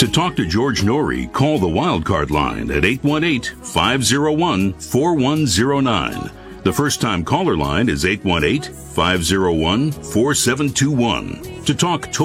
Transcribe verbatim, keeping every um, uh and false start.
talk to George Norrie, call the Wildcard line at eight one eight, five oh one, four one oh nine. The first-time caller line is eight one eight, five oh one, four seven two one. To talk